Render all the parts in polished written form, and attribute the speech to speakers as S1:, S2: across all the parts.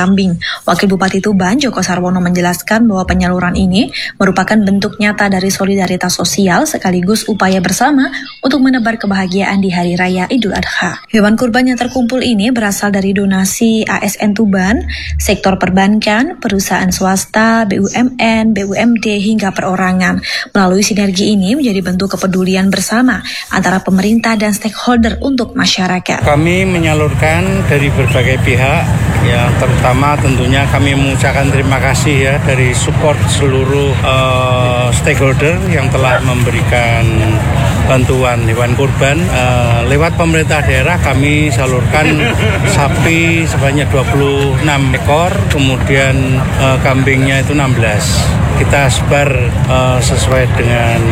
S1: kambing. Wakil Bupati Tuban, Joko Sarwono menjelaskan bahwa penyaluran ini merupakan bentuk nyata dari solidaritas sosial sekaligus upaya bersama untuk menebar kebahagiaan di Hari Raya Idul Adha. Hewan kurban yang terkumpul ini berasal dari donasi ASN Tuban, sektor perbankan, perusahaan swasta, BUMN, BUMD hingga perorangan. Melalui sinergi ini menjadi bentuk kepedulian bersama antara pemerintah dan stakeholder untuk masyarakat.
S2: Kami menyalurkan dari berbagai pihak, ya terutama tentunya kami mengucapkan terima kasih ya dari support seluruh stakeholder yang telah memberikan bantuan hewan kurban. Lewat pemerintah daerah kami salurkan sapi sebanyak 26 ekor, kemudian kambingnya itu 16. Kita sebar sesuai dengan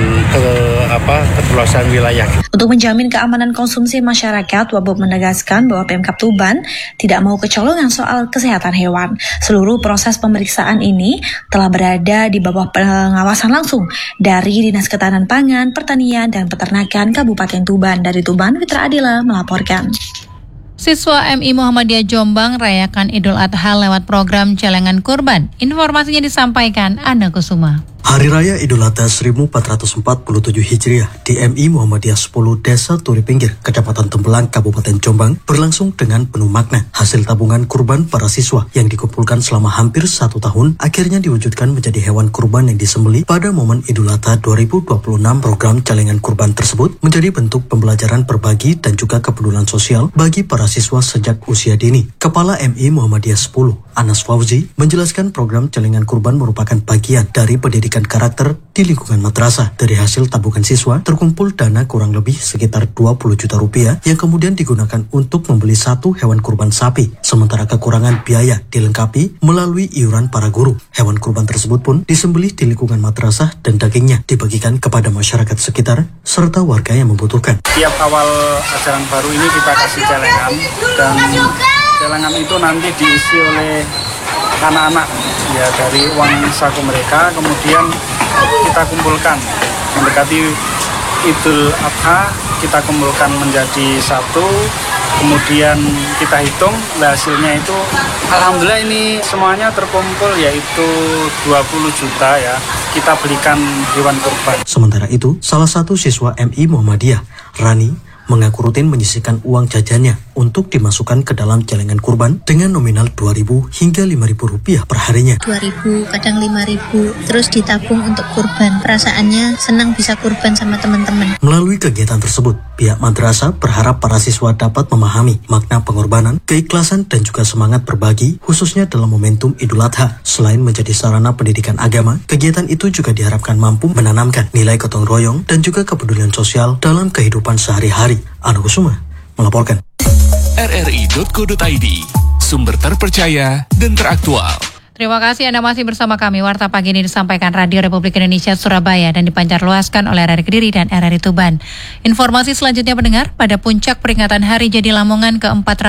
S2: keluasan wilayah.
S1: Untuk menjamin keamanan konsumsi masyarakat, Wabub menegaskan bahwa Pemkab Tuban tidak mau kecolongan soal kesehatan hewan. Seluruh proses pemeriksaan ini telah berada di bawah pengawasan langsung dari Dinas Ketahanan Pangan, Pertanian, dan Peternakan Kabupaten Tuban. Dari Tuban, Fitra Adila melaporkan.
S3: Siswa MI Muhammadiyah Jombang rayakan Idul Adha lewat program Celengan Kurban. Informasinya disampaikan Ana Kusuma.
S4: Hari Raya Idul Adha 1447 Hijriah di MI Muhammadiyah 10 Desa Turi Pinggir, Kecamatan Tembelang, Kabupaten Jombang berlangsung dengan penuh makna. Hasil tabungan kurban para siswa yang dikumpulkan selama hampir 1 tahun akhirnya diwujudkan menjadi hewan kurban yang disembelih pada momen Idul Adha 2026. Program Celengan Kurban tersebut menjadi bentuk pembelajaran berbagi dan juga kepedulian sosial bagi para siswa sejak usia dini. Kepala MI Muhammadiyah 10, Anas Fauzi, menjelaskan program Celengan Kurban merupakan bagian dari pendidikan karakter di lingkungan madrasah. Dari hasil tabungan siswa, terkumpul dana kurang lebih sekitar 20 juta rupiah yang kemudian digunakan untuk membeli 1 hewan kurban sapi. Sementara kekurangan biaya dilengkapi melalui iuran para guru. Hewan kurban tersebut pun disembelih di lingkungan madrasah dan dagingnya dibagikan kepada masyarakat sekitar serta warga yang membutuhkan.
S5: Tiap awal ajaran baru ini kita kasih celengan, dan celengan itu nanti diisi oleh anak-anak ya dari uang saku mereka, kemudian kita kumpulkan mendekati Idul Adha, kita kumpulkan menjadi 1, kemudian kita hitung, hasilnya itu alhamdulillah ini semuanya terkumpul yaitu 20 juta ya, kita belikan hewan kurban.
S4: Sementara itu, salah satu siswa MI Muhammadiyah, Rani, mengaku rutin menyisihkan uang jajannya untuk dimasukkan ke dalam celengan kurban dengan nominal 2.000 hingga 5.000 rupiah per harinya.
S6: 2.000, kadang 5.000, terus ditabung untuk kurban. Perasaannya senang bisa kurban sama teman-teman.
S4: Melalui kegiatan tersebut, pihak madrasah berharap para siswa dapat memahami makna pengorbanan, keikhlasan, dan juga semangat berbagi, khususnya dalam momentum Idul Adha. Selain menjadi sarana pendidikan agama, kegiatan itu juga diharapkan mampu menanamkan nilai gotong royong dan juga kepedulian sosial dalam kehidupan sehari-hari. Ana Kusuma melaporkan.
S7: RRI.co.id, sumber terpercaya dan teraktual.
S3: Terima kasih Anda masih bersama kami. Warta pagi ini disampaikan Radio Republik Indonesia Surabaya dan dipancarluaskan oleh RRI Kediri dan RRI Tuban. Informasi selanjutnya pendengar, pada puncak peringatan Hari Jadi Lamongan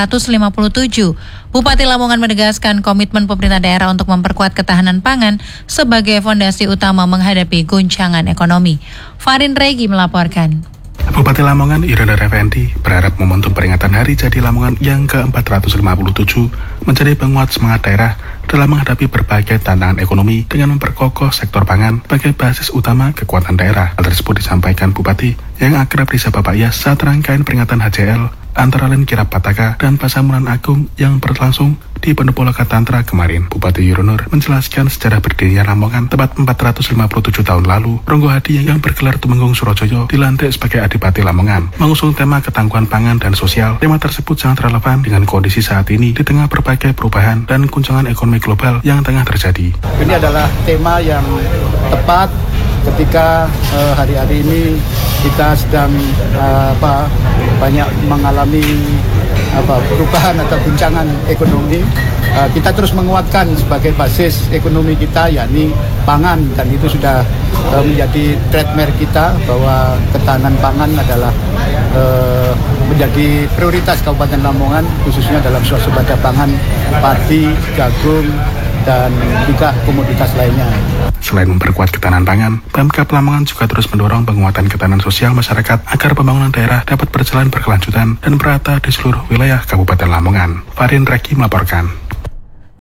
S3: ke-457, Bupati Lamongan menegaskan komitmen pemerintah daerah untuk memperkuat ketahanan pangan sebagai fondasi utama menghadapi guncangan ekonomi. Farin Regi melaporkan.
S8: Bupati Lamongan Irandar Effendi berharap momentum peringatan Hari Jadi Lamongan yang ke-457 menjadi penguat semangat daerah dalam menghadapi berbagai tantangan ekonomi dengan memperkokoh sektor pangan sebagai basis utama kekuatan daerah. Hal tersebut disampaikan Bupati yang akrab disapa Pak Yas saat rangkaian peringatan HJL antara lain kirap Pataka dan Pasamuran Agung yang berlangsung di Pendopo Tantra kemarin. Bupati Yuronur menjelaskan sejarah berdirinya Lamongan tepat 457 tahun lalu. Ronggo Hadi yang bergelar Tumenggung Surojoyo dilantik sebagai Adipati Lamongan. Mengusung tema ketangguhan pangan dan sosial, tema tersebut sangat relevan dengan kondisi saat ini di tengah berbagai perubahan dan guncangan ekonomi global yang tengah terjadi.
S5: Ini adalah tema yang tepat ketika hari-hari ini kita sedang banyak mengalami perubahan atau guncangan ekonomi. Kita terus menguatkan sebagai basis ekonomi kita, yakni pangan, dan itu sudah menjadi trademark kita bahwa ketahanan pangan adalah menjadi prioritas Kabupaten Lamongan, khususnya dalam swasembada pangan, padi, jagung, dan juga komoditas lainnya.
S8: Selain memperkuat ketahanan pangan, Pemkab Lamongan juga terus mendorong penguatan ketahanan sosial masyarakat agar pembangunan daerah dapat berjalan berkelanjutan dan merata di seluruh wilayah Kabupaten Lamongan. Farin Reki melaporkan.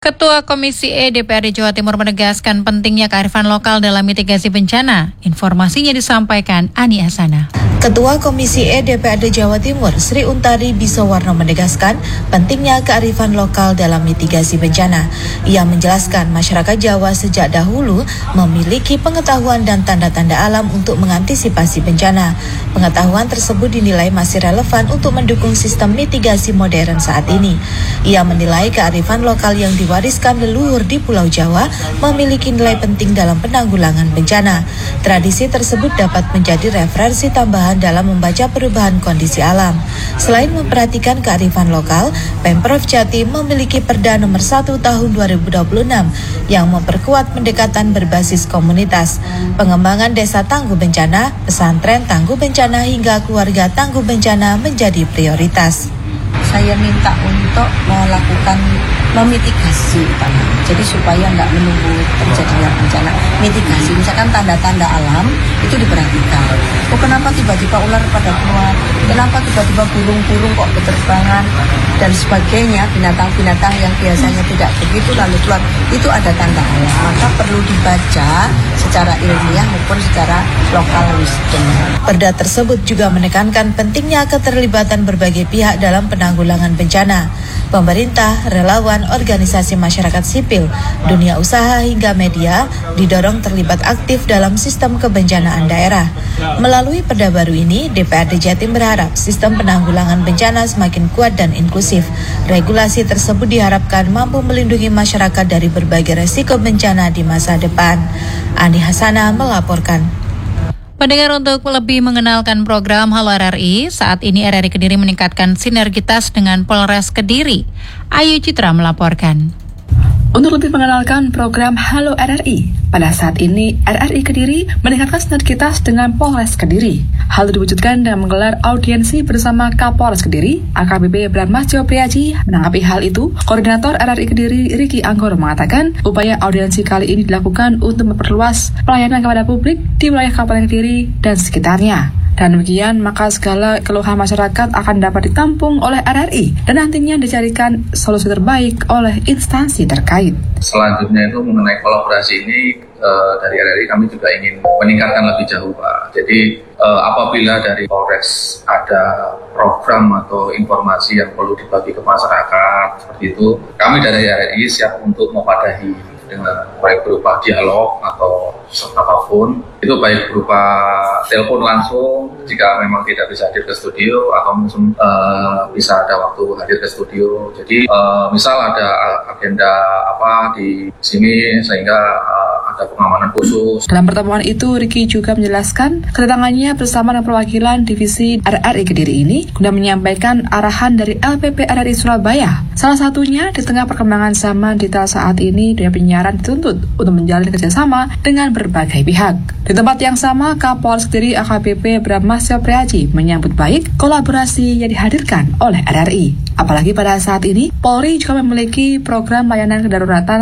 S3: Ketua Komisi E DPRD Jawa Timur menegaskan pentingnya kearifan lokal dalam mitigasi bencana. Informasinya disampaikan Ani Asana.
S1: Ketua Komisi E DPRD Jawa Timur, Sri Untari Bisowarno menegaskan pentingnya kearifan lokal dalam mitigasi bencana. Ia menjelaskan masyarakat Jawa sejak dahulu memiliki pengetahuan dan tanda-tanda alam untuk mengantisipasi bencana. Pengetahuan tersebut dinilai masih relevan untuk mendukung sistem mitigasi modern saat ini. Ia menilai kearifan lokal yang diwariskan leluhur di Pulau Jawa memiliki nilai penting dalam penanggulangan bencana. Tradisi tersebut dapat menjadi referensi tambahan dalam membaca perubahan kondisi alam. Selain memperhatikan kearifan lokal, Pemprov Jatim memiliki Perda nomor 1 tahun 2026 yang memperkuat pendekatan berbasis komunitas, pengembangan desa tangguh bencana, pesantren tangguh bencana hingga keluarga tangguh bencana menjadi prioritas.
S9: Saya minta untuk melakukan memitigasi, jadi supaya nggak menunggu terjadinya bencana. Mitigasi, misalkan tanda-tanda alam itu diperhatikan. Oh, kenapa tiba-tiba ular pada keluar? Kenapa tiba-tiba burung-burung kok berterbangan dan sebagainya, binatang-binatang yang biasanya tidak begitu lalu keluar, itu ada tanda alam. Maka perlu dibaca secara ilmiah maupun secara lokal wisdom.
S1: Perda tersebut juga menekankan pentingnya keterlibatan berbagai pihak dalam penanggulangan bencana. Pemerintah, relawan, organisasi masyarakat sipil, dunia usaha hingga media didorong terlibat aktif dalam sistem kebencanaan daerah. Melalui perda baru ini, DPRD Jatim berharap sistem penanggulangan bencana semakin kuat dan inklusif. Regulasi tersebut diharapkan mampu melindungi masyarakat dari berbagai resiko bencana di masa depan. Ani Hasana melaporkan.
S3: Pendengar, untuk lebih mengenalkan program Halo RRI, saat ini RRI Kediri meningkatkan sinergitas dengan Polres Kediri. Ayu Citra melaporkan.
S10: Untuk lebih mengenalkan program Halo RRI, pada saat ini RRI Kediri meningkatkan sinergitas dengan Polres Kediri. Hal itu diwujudkan dengan menggelar audiensi bersama Kapolres Kediri, AKBP Bramastyo Priaji. Menanggapi hal itu, Koordinator RRI Kediri Riki Anggoro mengatakan upaya audiensi kali ini dilakukan untuk memperluas pelayanan kepada publik di wilayah Kabupaten Kediri dan sekitarnya. Dan demikian, maka segala keluhan masyarakat akan dapat ditampung oleh RRI dan nantinya dicarikan solusi terbaik oleh instansi terkait.
S11: Selanjutnya itu mengenai kolaborasi ini dari RRI kami juga ingin meningkatkan lebih jauh, Pak. Jadi apabila dari Polres ada program atau informasi yang perlu dibagi ke masyarakat seperti itu, kami dari RRI siap untuk memadahi dengan baik berupa dialog atau apapun, itu baik berupa telepon langsung jika memang tidak bisa hadir ke studio atau langsung bisa ada waktu hadir ke studio. Jadi misal ada agenda apa di sini sehingga ada pengamanan khusus.
S10: Dalam pertemuan itu, Riki juga menjelaskan kedatangannya bersama dengan perwakilan divisi RRI Kediri ini guna menyampaikan arahan dari LPP RRI Surabaya. Salah satunya di tengah perkembangan zaman digital saat ini, dunia penyiaran dituntut untuk menjalin kerjasama dengan berbagai pihak. Di tempat yang sama, Kapolres Kediri AKBP Bramastyo Priaji menyambut baik kolaborasi yang dihadirkan oleh RRI. Apalagi pada saat ini, Polri juga memiliki program layanan kedaruratan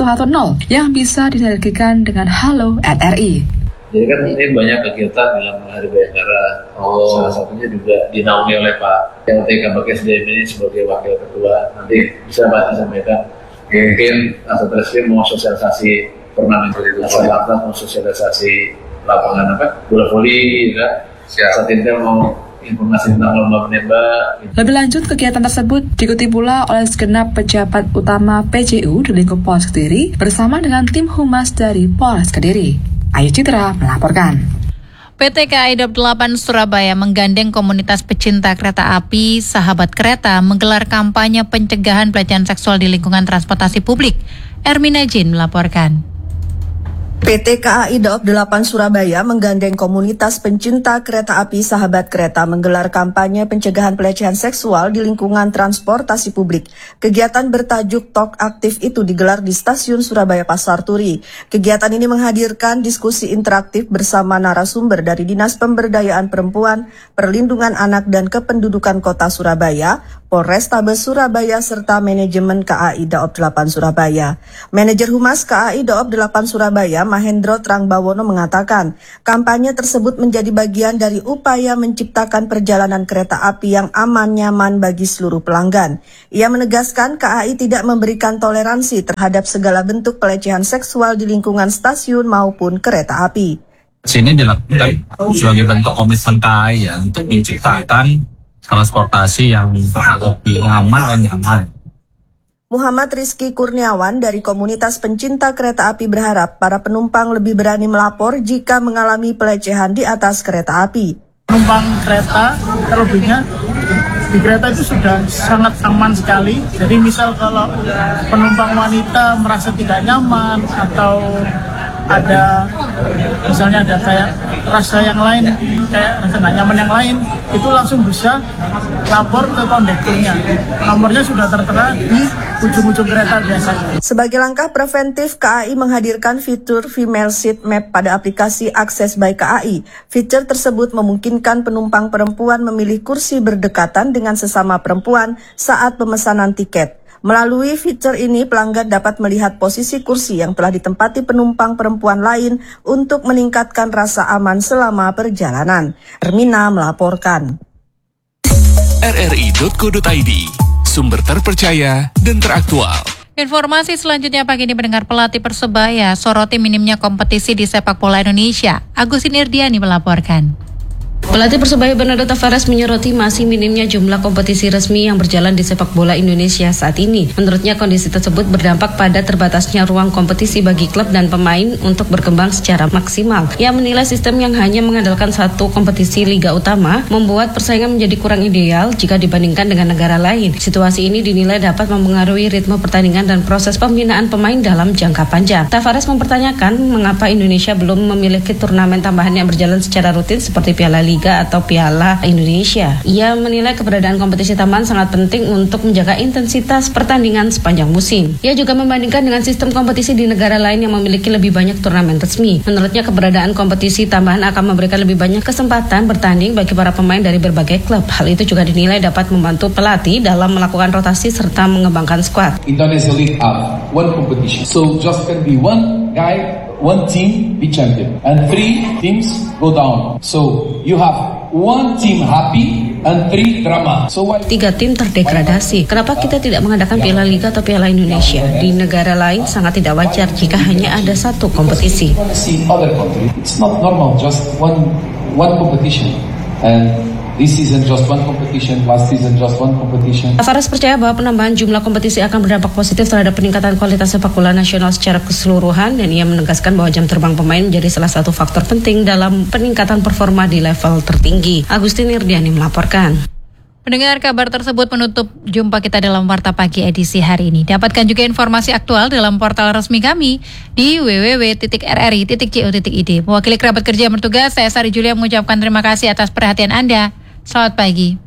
S10: 110 yang bisa disinergikan dengan Halo RRI.
S12: Jadi kan ini banyak kegiatan dalam Hari Bayangkara. Salah satunya juga dinaungi oleh Pak PLT KPSDM ini sebagai Wakil Ketua. Nanti bisa Pak disampaikan. Mungkin Satreskrim mau sosialisasi pernamen lantas mau sosialisasi lapangan bola voli, ya. Satintel mau informasi tentang lomba menembak.
S10: Lebih lanjut, kegiatan tersebut diikuti pula oleh segenap pejabat utama PJU di lingkup Polres Kediri bersama dengan tim humas dari Polres Kediri. Ayu Citra melaporkan.
S3: PT KAI Daup 8 Surabaya menggandeng komunitas pecinta kereta api Sahabat Kereta menggelar kampanye pencegahan pelecehan seksual di lingkungan transportasi publik. Ermina Jin melaporkan.
S13: PT KAI Daup 8 Surabaya menggandeng komunitas pencinta kereta api Sahabat Kereta menggelar kampanye pencegahan pelecehan seksual di lingkungan transportasi publik. Kegiatan bertajuk Talk Aktif itu digelar di Stasiun Surabaya Pasar Turi. Kegiatan ini menghadirkan diskusi interaktif bersama narasumber dari Dinas Pemberdayaan Perempuan, Perlindungan Anak dan Kependudukan Kota Surabaya, Polrestabes Surabaya serta manajemen KAI Daob 8 Surabaya. Manajer Humas KAI Daob 8 Surabaya, Mahendro Trangbawono mengatakan, kampanye tersebut menjadi bagian dari upaya menciptakan perjalanan kereta api yang aman nyaman bagi seluruh pelanggan. Ia menegaskan KAI tidak memberikan toleransi terhadap segala bentuk pelecehan seksual di lingkungan stasiun maupun kereta api.
S14: Sini dilakukan sebagai bentuk komitmen KAI ya, untuk menciptakan transportasi yang lebih aman dan nyaman.
S13: Muhammad Rizky Kurniawan dari komunitas pencinta kereta api berharap para penumpang lebih berani melapor jika mengalami pelecehan di atas kereta api.
S15: Penumpang kereta terlebihnya di kereta itu sudah sangat aman sekali. Jadi misal kalau penumpang wanita merasa tidak nyaman atau ada misalnya ada kayak rasa yang lain, kayak rasa nggak nyaman yang lain, itu langsung bisa lapor ke kondekturnya. Nomornya sudah tertera di ujung-ujung kereta biasanya.
S13: Sebagai langkah preventif, KAI menghadirkan fitur Female Seat Map pada aplikasi Akses by KAI. Fitur tersebut memungkinkan penumpang perempuan memilih kursi berdekatan dengan sesama perempuan saat pemesanan tiket. Melalui fitur ini, pelanggan dapat melihat posisi kursi yang telah ditempati penumpang perempuan lain untuk meningkatkan rasa aman selama perjalanan. Ermina melaporkan.
S7: RRI.co.id, sumber terpercaya dan teraktual.
S3: Informasi selanjutnya pagi ini mendengar pelatih Persebaya soroti minimnya kompetisi di sepak bola Indonesia. Agustin Irdiani melaporkan.
S16: Pelatih Persebaya Bernardo Tavares menyoroti masih minimnya jumlah kompetisi resmi yang berjalan di sepak bola Indonesia saat ini. Menurutnya kondisi tersebut berdampak pada terbatasnya ruang kompetisi bagi klub dan pemain untuk berkembang secara maksimal. Ia menilai sistem yang hanya mengandalkan satu kompetisi liga utama membuat persaingan menjadi kurang ideal jika dibandingkan dengan negara lain. Situasi ini dinilai dapat mempengaruhi ritme pertandingan dan proses pembinaan pemain dalam jangka panjang. Tavares mempertanyakan mengapa Indonesia belum memiliki turnamen tambahan yang berjalan secara rutin seperti Piala Liga atau Piala Indonesia. Ia menilai keberadaan kompetisi tambahan sangat penting untuk menjaga intensitas pertandingan sepanjang musim. Ia juga membandingkan dengan sistem kompetisi di negara lain yang memiliki lebih banyak turnamen resmi. Menurutnya keberadaan kompetisi tambahan akan memberikan lebih banyak kesempatan bertanding bagi para pemain dari berbagai klub. Hal itu juga dinilai dapat membantu pelatih dalam melakukan rotasi serta mengembangkan skuad.
S17: Indonesia League have one competition, so just can be one guy, one team be champion, and 3 teams go down. So you have 1 team happy and 3 drama. So
S16: 3 tim terdegradasi. Kenapa kita tidak mengadakan Piala Liga atau Piala Indonesia? Di negara lain sangat tidak wajar jika hanya ada satu kompetisi.
S17: It's not normal, just one competition. And this season just one competition, last season just one competition.
S16: Tavares percaya bahwa penambahan jumlah kompetisi akan berdampak positif terhadap peningkatan kualitas sepak bola nasional secara keseluruhan, dan ia menegaskan bahwa jam terbang pemain menjadi salah satu faktor penting dalam peningkatan performa di level tertinggi. Agustin Irdiani melaporkan.
S3: Mendengar kabar tersebut menutup jumpa kita dalam Warta Pagi edisi hari ini. Dapatkan juga informasi aktual dalam portal resmi kami di www.rri.co.id. Mewakili kerabat kerja yang bertugas, saya Sari Julia mengucapkan terima kasih atas perhatian Anda. Selamat pagi.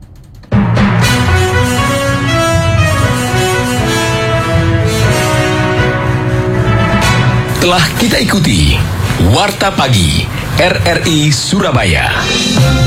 S7: Telah kita ikuti Warta Pagi RRI Surabaya.